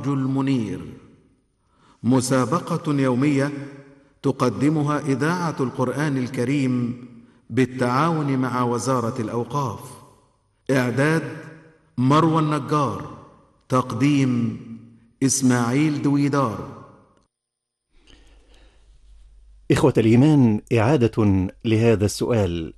السراج المنير، مسابقة يومية تقدمها إذاعة القرآن الكريم بالتعاون مع وزارة الأوقاف. إعداد مروى النجار، تقديم إسماعيل دويدار. إخوة الإيمان، إعادة لهذا السؤال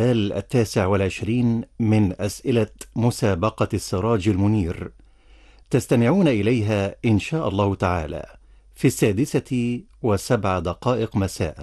29 من أسئلة مسابقة السراج المنير، تستمعون إليها إن شاء الله تعالى في 6:07 مساء.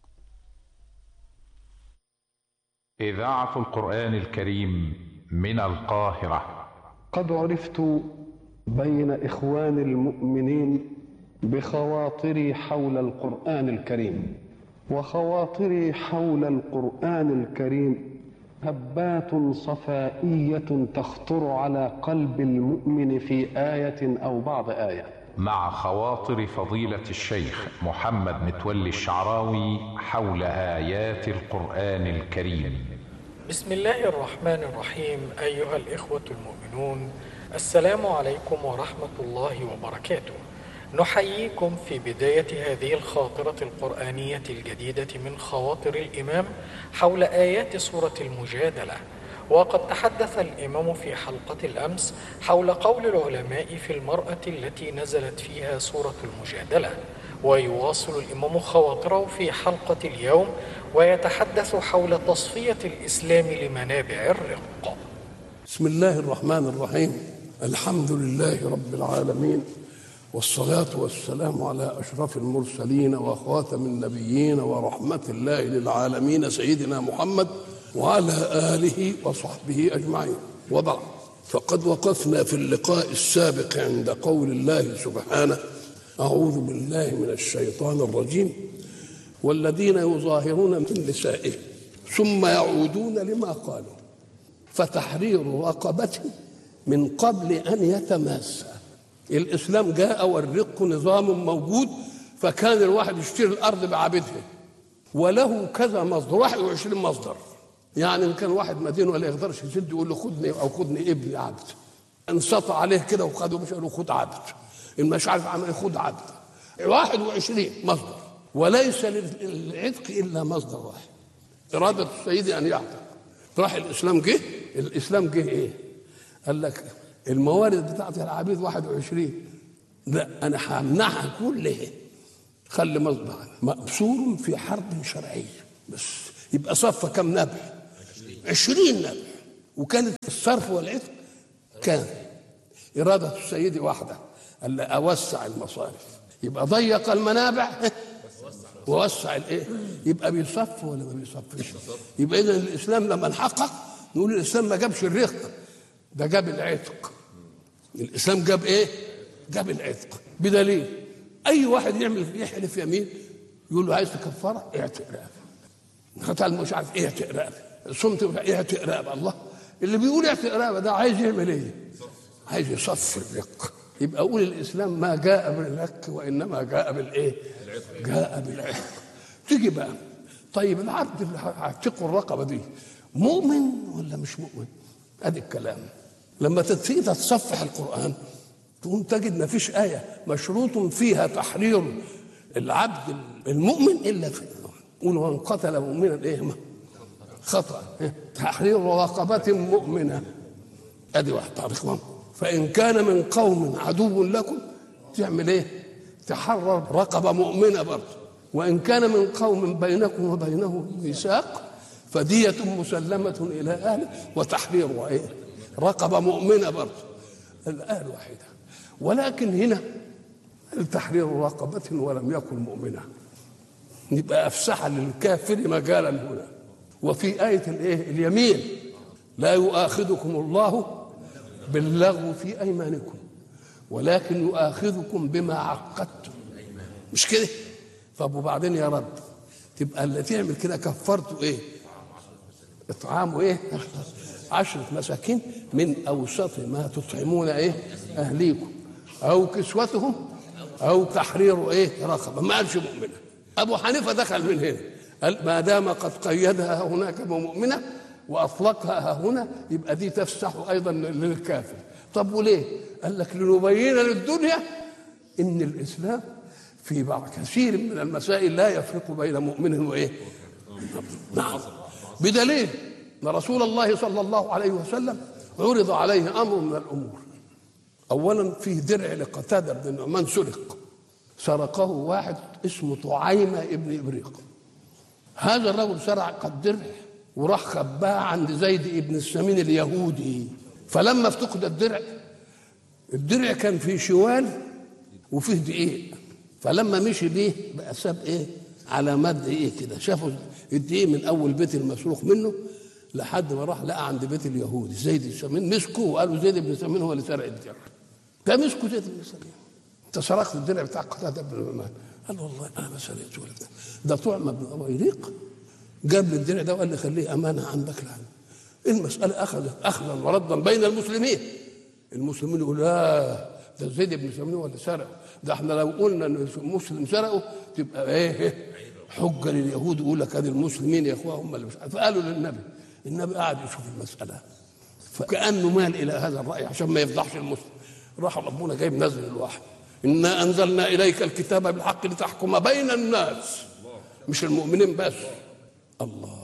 إذاعة القرآن الكريم من القاهرة. قد عرفت بين إخوان المؤمنين بخواطري حول القرآن الكريم، وخواطري حول القرآن الكريم هبات صفائية تخطر على قلب المؤمن في آية أو بعض آية. مع خواطر فضيلة الشيخ محمد متولي الشعراوي حول آيات القرآن الكريم. بسم الله الرحمن الرحيم. أيها الإخوة المؤمنون، السلام عليكم ورحمة الله وبركاته. نحييكم في بداية هذه الخاطرة القرآنية الجديدة من خواطر الإمام حول آيات سورة المجادلة. وقد تحدث الإمام في حلقة الأمس حول قول العلماء في المرأة التي نزلت فيها سورة المجادلة، ويواصل الإمام خواطره في حلقة اليوم ويتحدث حول تصفية الإسلام لمنابع الرق. بسم الله الرحمن الرحيم. الحمد لله رب العالمين، والصلاة والسلام على أشرف المرسلين وخاتم النبيين ورحمة الله للعالمين سيدنا محمد وعلى آله وصحبه أجمعين، وبعد. فقد وقفنا في اللقاء السابق عند قول الله سبحانه: أعوذ بالله من الشيطان الرجيم: والذين يظاهرون من نسائهم ثم يعودون لما قالوا فتحرير رقبة من قبل أن يتماسا. الإسلام جاء والرق نظام موجود، فكان الواحد يشتري الأرض بعبدها وله كذا مصدر، 21 مصدر. يعني إن كان واحد مدين ولا يقدرش يسد يقول له خدني أو خدني ابني عبد، انسطع عليه كده وخده، مش قال له خد عبد، إن مش عارف عمل خد عبد. 21 مصدر، وليس للعتق إلا مصدر واحد: إرادة السيد أن يعتق. راح الإسلام جه إيه؟ قال لك الموارد بتاعت العبيد 21، لا أنا همنعها كلها، خلي مصدر مأسور في حرب شرعية بس. يبقى صفى كم نبع؟ 20 نبع. وكانت الصرف والعتق كان إرادة السيد واحدة، قال له أوسع المصارف، يبقى ضيق المنابع ووسع الايه، يبقى بيصف ولا ما بيصفش؟ يبقى إذا الإسلام لما نحقق نقول الإسلام ما جابش الرق، ده جاب العتق. الإسلام جاب إيه؟ جاب العتق. بدليل أي واحد يحلف يمين يقول له عايز تكفرة اعتق رقبة، قتل مش عارف اعتق رقبة، صمت اعتق رقبة. الله، اللي بيقول اعتق رقبة ده عايز يعمل ايه؟ عايز يصفي الرق. يبقى أقول الإسلام ما جاء بالرق وإنما جاء بالإيه؟ جاء بالعتق. تيجي بقى طيب العبد اللي هيعتقوا الرقبة دي مؤمن ولا مش مؤمن؟ ادي الكلام. لما تبتدي تتصفح القرآن تقوم تجد ما فيش آية مشروط فيها تحرير العبد المؤمن إلا في قول: وان قتل مؤمنا إيه خطأ تحرير رقبة مؤمنة. ادي واحد طريق. فإن كان من قوم عدو لكم تعمل إيه؟ تحرر رقبة مؤمنة برضه. وإن كان من قوم بينكم وبينهم ميثاق فدية مسلمة إلى أهله وتحرير إيه؟ رقبة مؤمنة برضه. الآية الواحدة. ولكن هنا التحرير رقبة ولم يكن مؤمنة، يبقى أفسح للكافر مجالا هنا. وفي آية الإيه؟ اليمين: لا يؤاخذكم الله باللغو في أيمانكم ولكن يؤاخذكم بما عقدتم. مش كده؟ طب وبعدين يا رب تبقى اللي تعمل كده كفرته ايه؟ اطعامه ايه؟ 10 مساكين من اوسط ما تطعمون ايه؟ اهليكم او كسوتهم او تحرير ايه؟ رقبه. ما قالش مؤمنه. ابو حنيفه دخل من هنا قال ما دام قد قيدها هناك بمؤمنه واطلقها هنا يبقى دي تفسح ايضا للكافر. طب وليه؟ قال لك لنبين للدنيا ان الاسلام في بعض كثير من المسائل لا يفرق بين مؤمن وايه. نعم. بدليل ان رسول الله صلى الله عليه وسلم عرض عليه امر من الامور. اولا فيه درع لقتادة بن النعمان سرقه واحد اسمه طعيمة ابن ابريق. هذا الرجل سرق الدرع وراح خباه عند زيد ابن السمين اليهودي. فلما افتقد الدرع كان فيه شوال وفيه دقيق، فلما مشي بيه بقى ساب ايه علامات دقيق كده. شافوا الدقيق من اول بيت المسروق منه لحد ما راح لقى عند بيت اليهودي زيد السمين. مسكوه وقالوا زيد بن السمين هو اللي سرق الدرع. ده مسكوا زيد بن السمين، انت سرقت الدرع بتاع قتادة بن النعمان. قال والله انا ما سرقته ولا بتاع. ده طعم بن ابيريق جاب لي الدرع ده وقال لي خليه امانه عندك لعنه. المساله اخذا وردا بين المسلمين. المسلمين يقولوا لا ده زيد بن السمين هو اللي سرقه، ده احنا لو قلنا ان المسلم سرقه تبقى ايه حجه لليهود يقول لك ادي المسلمين يا اخوه هم اللي مش عارف. فقالوا للنبي، النبي قاعد يشوف المساله فكانه مال الى هذا الراي عشان ما يفضحش المسلم. راح ربنا جايب نزل الوحي، انا انزلنا اليك الكتاب بالحق لتحكم بين الناس، مش المؤمنين بس. الله،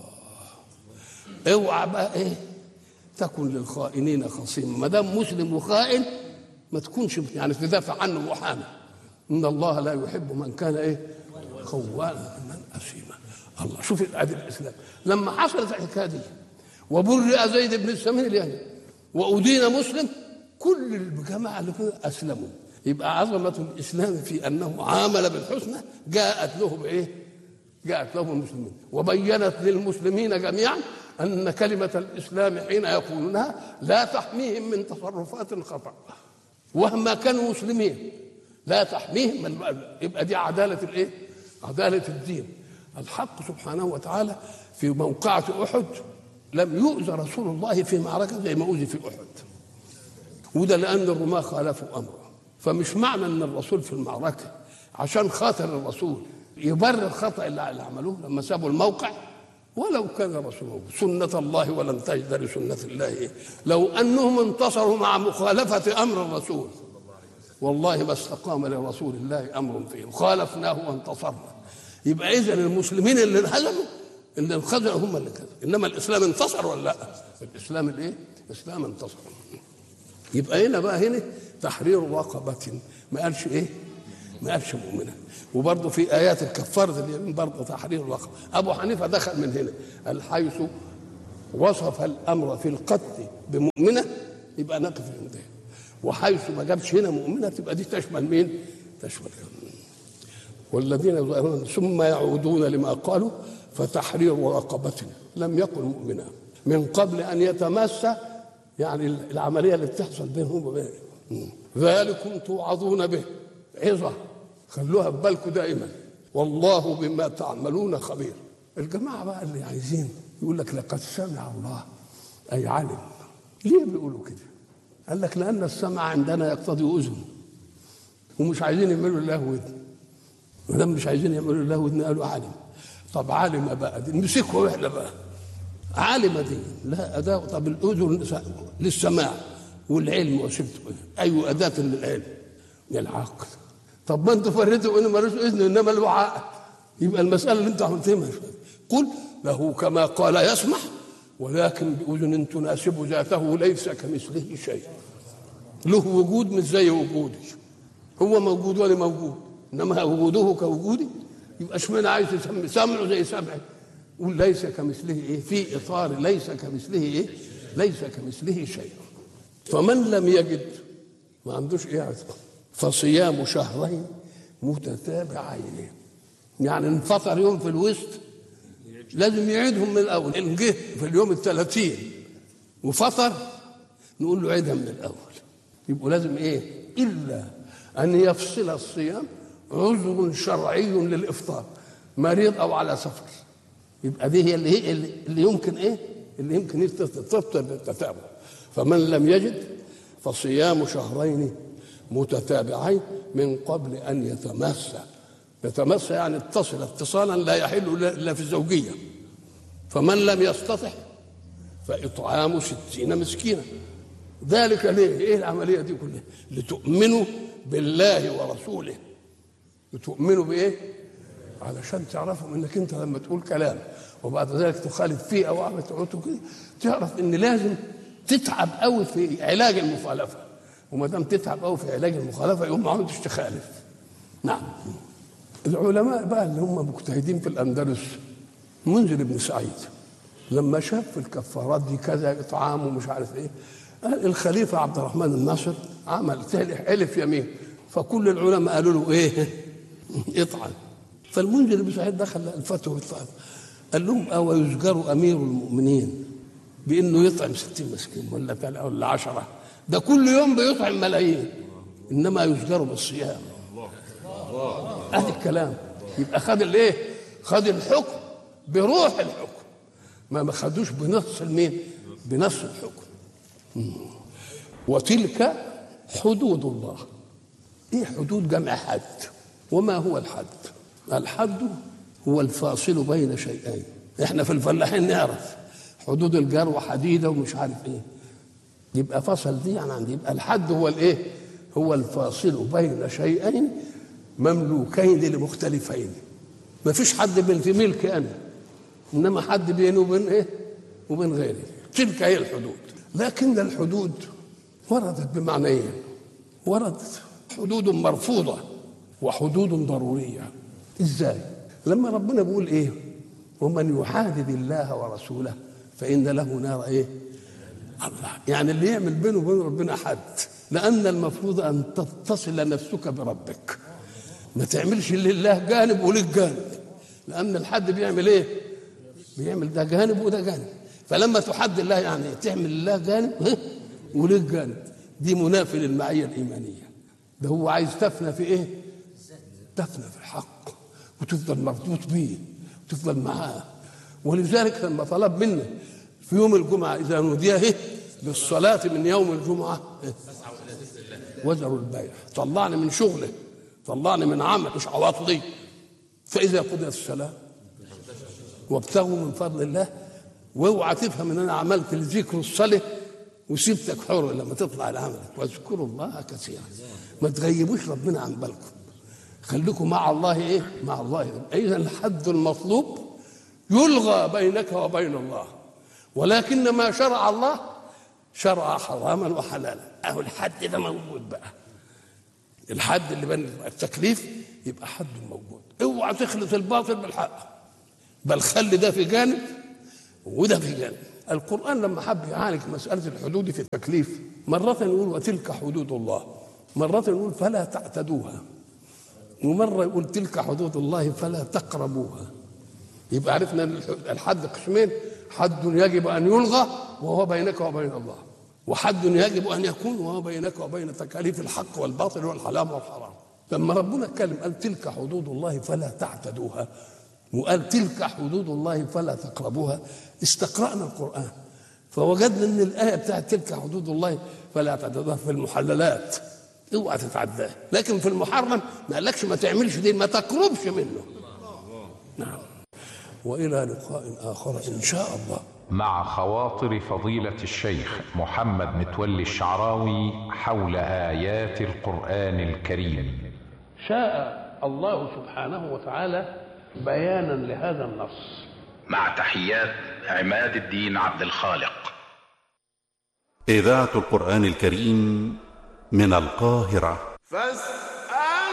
اوعى بقى ايه تكن للخائنين خصيما. ما دام مسلم وخائن ما تكونش يعني تدافع عنه محامي. ان الله لا يحب من كان ايه خوانا من اثيما. الله، شوف ادي الاسلام لما حصلت الحكايه دي وبرئ زيد بن السمين اليهودي وادين مسلم، كل الجماعه اللي كده اسلموا. يبقى عظمه الاسلام في انه عامل بالحسنى جاءت له بايه؟ جاءت له المسلمين وبينت للمسلمين جميعا ان كلمه الاسلام حين يقولونها لا تحميهم من تصرفات خطا، وهما كانوا مسلمين لا تحميهم من. يبقى دي عداله الايه؟ عداله الدين. الحق سبحانه وتعالى في موقعة احد لم يؤذى رسول الله في معركه زي ما اوذي في احد، وده لان الرماة خالفوا امره. فمش معنى ان الرسول في المعركه عشان خاطر الرسول يبرر الخطا اللي عملوه لما سابوا الموقع، ولو كان رسوله سنة الله ولن تجد لسنة الله لو أنهم انتصروا مع مخالفة أمر الرسول والله ما استقام لرسول الله أمر فيه خالفناه وانتصرنا. يبقى إذن المسلمين اللي انهزموا اللي انخذلوا هم اللي كذا، إنما الإسلام انتصر ولا لا؟ الإسلام الإيه؟ الإسلام انتصر. يبقى هنا بقى هنا تحرير رقبة، ما قالش إيه؟ ما قالش مؤمنة. وبرضه في آيات الكفارة اليمين برضه تحرير الرقبة. أبو حنيفة دخل من هنا الحيث وصف الأمر في القتل بمؤمنة يبقى نقف عنده، وحيث ما جابش هنا مؤمنة تبقى دي تشمل مين؟ تشمل والذين يظاهرون ثم يعودون لما قالوا فتحرير رقبة لم يكن مؤمنا من قبل أن يتمس، يعني العملية اللي بتحصل بينهم وبين ذلكم توعظون به عظة، خلوها ببالكم دائما والله بما تعملون خبير. الجماعة بقى اللي عايزين يقول لك لقد سمع الله أي علم. ليه بيقولوا كده؟ قال لك لأن السمع عندنا يقتضي أذن ومش عايزين يعملوا الله ودن، ما دام مش عايزين يعملوا الله ودن قالوا عالم. طب عالم بقى دي نمسكه احنا بقى، عالمة دي لا أداة. طب الأذن للسماع والعلم وسبته أي أداة للعلم للعقل. طب ما انتوا فرقتوا انه مالوش اذن انما له عقل، يبقى المساله اللي انتوا عملتوها قل له كما قال يسمع ولكن باذن تناسب ذاته ليس كمثله شيء. له وجود مش زي وجودي، هو موجود وانا موجود، انما وجوده كوجودي. يبقى اشمعنى عايز يسمي سمعه زي سمعي؟ قول ليس كمثله ايه في اطار ليس كمثله ايه؟ ليس كمثله شيء. فمن لم يجد ما عندوش ايه عزم فصيام شهرين متتابعين، يعني انفطر يوم في الوسط لازم يعيدهم من الاول. ان جه في اليوم 30 وفطر نقول له عيدها من الاول. يبقوا لازم ايه؟ الا ان يفصل الصيام عذر شرعي للافطار، مريض او على سفر، يبقى دي هي اللي يمكن ايه؟ اللي يمكن تفطر بالتتابع. فمن لم يجد فصيام شهرين متتابعين من قبل أن يتمس يعني اتصل اتصالا لا يحل إلا في الزوجية. فمن لم يستطع فإطعام 60 مسكينا، ذلك ليه؟ ايه العمليه دي كلها؟ لتؤمنوا بالله ورسوله. لتؤمنوا بايه؟ علشان تعرفوا انك انت لما تقول كلام وبعد ذلك تخالف فيه او عمل تعوته كده، تعرف ان لازم تتعب قوي في علاج المخالفه، وما دام تتعب قوي في علاج المخالفه يقوم ما عملتش تخالف. نعم. العلماء بقى اللي هم مجتهدين في الاندلس، منذر بن سعيد لما شاف في الكفارات دي كذا اطعام ومش عارف ايه، قال الخليفه عبد الرحمن الناصر عمل حلف يمين، فكل العلماء قالوا له ايه؟ اطعم. فالمنذر بن سعيد دخل الفتوى بالطعام، قال لهم او يزجر امير المؤمنين بانه يطعم 60 مسكين ولا 10؟ ده كل يوم بيطعم ملايين، انما يزجر بالصيام. ادي الكلام. يبقى خد الايه؟ خد الحكم بروح الحكم، ما خدوش بنص المين؟ بنص الحكم. وتلك حدود الله. ايه حدود؟ جمع حد. وما هو الحد؟ الحد هو الفاصل بين شيئين. احنا في الفلاحين نعرف حدود الجروة حديدة ومش عارف ايه، يبقى فصل دي يعني عندي. يبقى الحد هو الايه؟ هو الفاصل بين شيئين مملوكين لمختلفين. ما فيش حد في ملكي انا، انما حد بيني وبين ايه؟ وبين غيري. تلك هي الحدود. لكن الحدود وردت بمعنيين. وردت حدود مرفوضة وحدود ضرورية. ازاي؟ لما ربنا بيقول ايه؟ ومن يحادد الله ورسوله فإن له نار ايه؟ الله. يعني اللي يعمل بينه وبين ربنا حد، لأن المفروض أن تتصل نفسك بربك، ما تعملش لله جانب ولك جانب، لأن الحد بيعمل ايه؟ بيعمل ده جانب وده جانب. فلما تحد الله يعني تعمل لله جانب ولك جانب، دي منافي للمعية الإيمانية. ده هو عايز تفنى في ايه؟ تفنى في الحق وتفضل مربوط بيه وتفضل معاه. ولذلك لما طلب منا في يوم الجمعة إذا نودي للصلاة من يوم الجمعة وزروا البيع، طلعني من شغله، طلعني من عمل مش عواطلي. فإذا قضيت الصلاة وابتغوا من فضل الله. واوعى تفهم ان انا عملت الذكر والصلاه وسبتك حر لما تطلع لعملك. واذكروا الله كثيرا. ما تغيبوش ربنا عن بالكم، خليكم مع الله ايه؟ مع الله. اذا الحد المطلوب يلغى بينك وبين الله، ولكن ما شرع الله شرع حراما وحلالا. اهو الحد ده موجود بقى. الحد اللي بين التكليف يبقى حد موجود. اوعى تخلط الباطل بالحق، بل خلي ده في جانب وده في جانب. القرآن لما حب يعالج مسألة الحدود في التكليف، مرة يقول وتلك حدود الله، مرة يقول فلا تعتدوها، ومرة يقول تلك حدود الله فلا تقربوها. يبقى عرفنا ان الحد قسمين: حد يجب ان يلغى وهو بينك وبين الله، وحد يجب ان يكون وهو بينك وبين تكاليف الحق والباطل والحلال والحرام. لما ربنا اتكلم قال تلك حدود الله فلا تعتدوها، وقال تلك حدود الله فلا تقربوها، استقرأنا القرآن فوجدنا ان الآية بتاعت تلك حدود الله فلا تعتدوها في المحللات، اوعى تتعداها، لكن في المحرم ما قالكش ما تعملش دي، ما تقربش منه. نعم. وإلى لقاء آخر إن شاء الله. مع خواطر فضيلة الشيخ محمد متولي الشعراوي حول آيات القرآن الكريم. شاء الله سبحانه وتعالى بيانا لهذا النص. مع تحيات عماد الدين عبد الخالق. إذاعة القرآن الكريم من القاهرة.